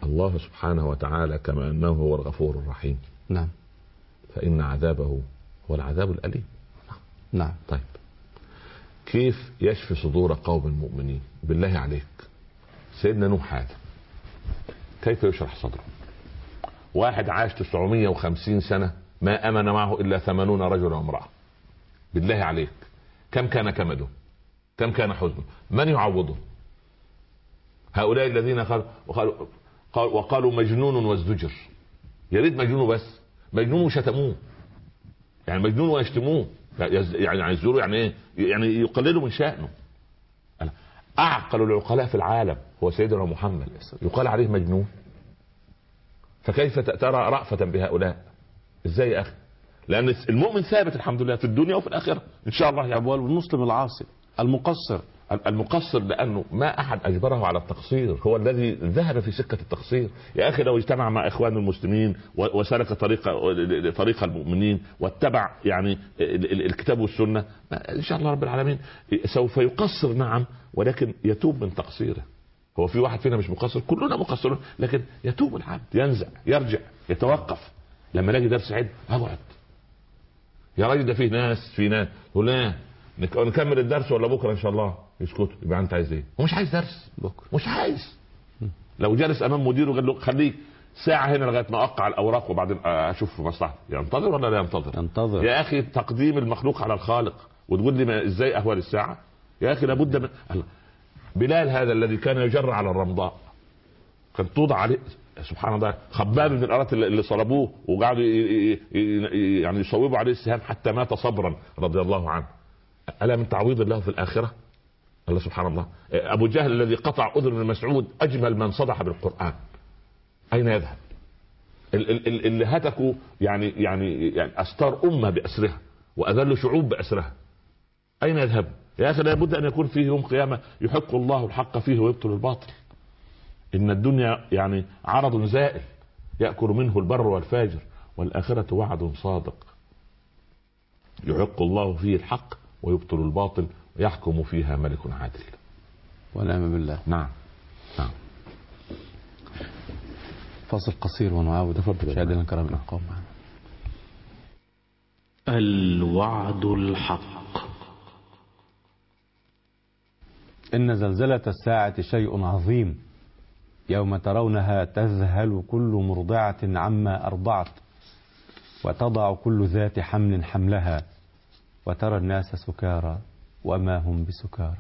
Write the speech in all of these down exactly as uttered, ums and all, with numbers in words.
الله سبحانه وتعالى كما أنه هو الغفور الرحيم، نعم، فإن عذابه هو العذاب الأليم. نعم. طيب كيف يشفي صدور قوم المؤمنين؟ بالله عليك سيدنا نوح هذا كيف يشرح صدره؟ واحد عاش تسعمائة وخمسين سنة ما أمن معه إلا ثمانون رجلا وامرأة. بالله عليك كم كان كمده؟ كم كان حزنه؟ من يعوضه؟ هؤلاء الذين قالوا وقالوا, وقالوا مجنون وازدجر. يا ريت مجنون بس، مجنون وشتموه، يعني مجنون ويشتموه، يعني يزوروا، يعني ايه؟ يعني يقللوا من شأنه. أعقل العقلاء في العالم هو سيدنا محمد يقال عليه مجنون، فكيف ترى رأفة بهؤلاء؟ ازاي يا أخي؟ لأن المؤمن ثابت الحمد لله في الدنيا وفي الآخرة إن شاء الله. يعني والمسلم العاصي المقصر المقصر لأنه ما أحد أجبره على التقصير، هو الذي ذهب في سكة التقصير. يا أخي لو اجتمع مع إخوان المسلمين وسلك طريق طريق المؤمنين واتبع يعني الكتاب والسنة إن شاء الله رب العالمين سوف يقصر، نعم، ولكن يتوب من تقصيره. هو في واحد فينا مش مقصر؟ كلنا مقصرون، لكن يتوب العبد، ينزع، يرجع، يتوقف. لما نلاقي درس عيد اقعد يا راجل، ده فيه ناس في ناس يقول لا نكمل الدرس ولا بكره ان شاء الله، يسكت. يبقى انت عايز ايه؟ هو مش عايز درس بكره، مش عايز. لو جالس امام مديره قال له خليك ساعه هنا لغايه ما اوقع الاوراق وبعدين اشوف مصلحتي، ينتظر ولا لا ينتظر؟ ينتظر. يا اخي تقديم المخلوق على الخالق وتقول لي ازاي اهوال الساعه؟ يا اخي لابد من الله. بلال هذا الذي كان يجر على الرمضاء كان توضع عليه سبحان الله خباب من الارات اللي صلبوه وقعدوا يعني يصوبوا عليه السهام حتى مات صبرا رضي الله عنه. ألا من تعويض الله في الآخرة؟ الله سبحان الله. أبو جهل الذي قطع أذن ابن مسعود أجمل من صدح بالقرآن أين يذهب؟ اللي هتكوا يعني يعني يعني أستار أمة بأسرها وأذل شعوب بأسرها أين يذهب؟ يا أخي لابد أن يكون فيه يوم قيامة يحق الله الحق فيه ويبطل الباطل. إن الدنيا يعني عرض زائل يأكل منه البر والفاجر، والآخرة وعد صادق يحق الله فيه الحق ويبطل الباطل ويحكم فيها ملك عادل. ونعم بالله. نعم نعم. فاصل قصير ونعاود. مشاهدينا الكرام الأقوام معنا. الوعد الحق. إن زلزلة الساعة شيء عظيم، يوم ترونها تذهل كل مرضعة عما أرضعت وتضع كل ذات حمل حملها وترى الناس سكارى وما هم بسكارى.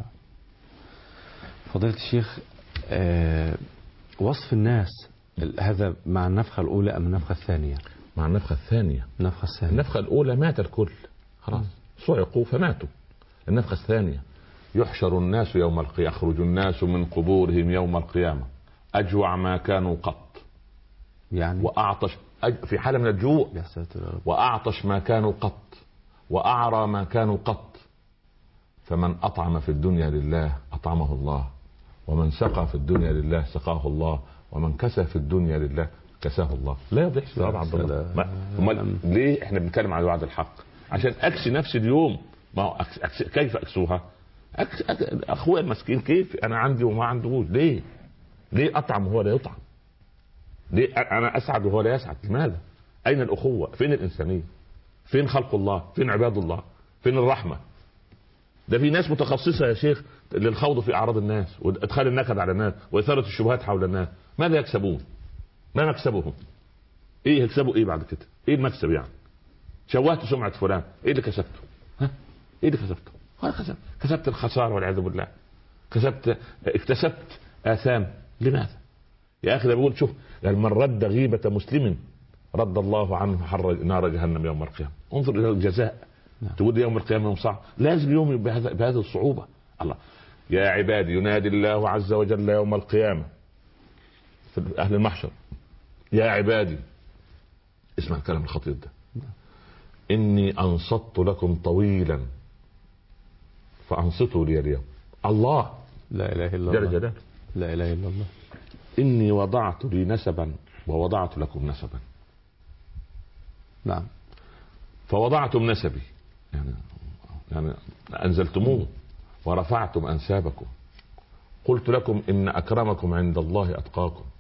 فضيلة الشيخ، آه وصف الناس هذا مع النفخة الأولى أم النفخة الثانية؟ مع النفخة الثانية. النفخة الثانية. النفخة الأولى مات الكل خلاص صعقوا فماتوا. النفخة الثانية يحشر الناس يوم القيامة، يخرج الناس من قبورهم يوم القيامة أجوع ما كانوا قط، يعني وأعطش أج... في حالة من الجوع، وأعطش ما كانوا قط، وأعرى ما كانوا قط. فمن أطعم في الدنيا لله أطعمه الله، ومن سقى في الدنيا لله سقاه الله، ومن كسى في الدنيا لله كساه الله. لا يضيع سؤال عبد الله. ما... ليه احنا بنتكلم عن الوعد الحق؟ عشان أكسي نفسي اليوم. ما هو أكس... أكس... كيف أكسوها؟ أكس... أكس... أخويا المسكين كيف أنا عندي وما عندهوش؟ ليه؟ ليه أطعم وهو لا يطعم؟ ليه أنا أسعد وهو لا يسعد؟ لماذا؟ أين الأخوة؟ فين الإنسانية؟ فين خلق الله؟ فين عباد الله؟ فين الرحمة؟ ده في ناس متخصصة يا شيخ للخوض في أعراض الناس وإدخال النكد على الناس وإثارة الشبهات حول الناس. ماذا يكسبون؟ ما مكسبهم؟ إيه يكسبوا؟ إيه بعد كده؟ إيه المكسب يعني؟ شوهت سمعة فلان، إيه اللي كسبته؟ ها؟ إيه اللي كسبته؟ كسبت كسبت الخسارة والعياذ بالله. كسبت اكتسبت آثام. لماذا؟ يا أخي ده بيقول شوف يعني من رد غيبة مسلم رد الله عنه حر نار جهنم يوم القيامة. انظر إلى الجزاء. نعم. تقول يوم القيامة يوم صعب، لازم يوم بهذا بهذه الصعوبة. الله يا عبادي ينادي الله عز وجل يوم القيامة في أهل المحشر يا عبادي، اسمع الكلام الخطير ده، إني أنصت لكم طويلا فأنصتوا لي اليوم. الله لا إله إلا الله جل جلاله. لا إله إلا الله. إني وضعت لي نسبا ووضعت لكم نسبا. نعم. فوضعتم نسبي يعني يعني أنزلتموه ورفعتم أنسابكم. قلت لكم إن أكرمكم عند الله أتقاكم.